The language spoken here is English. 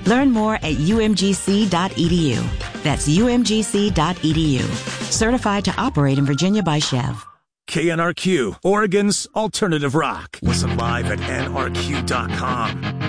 Learn more at umgc.edu. That's umgc.edu. Certified to operate in Virginia by Chev. KNRQ, Oregon's alternative rock. Listen live at nrq.com.